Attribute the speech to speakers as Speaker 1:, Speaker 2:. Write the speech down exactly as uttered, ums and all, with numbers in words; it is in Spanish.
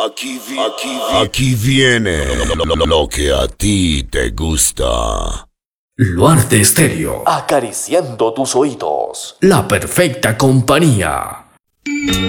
Speaker 1: Aquí, vi- aquí, vi- aquí viene lo, lo- lo que a ti te gusta.
Speaker 2: Luarte Estéreo,
Speaker 3: Acariciando tus oídos.
Speaker 2: la perfecta compañía.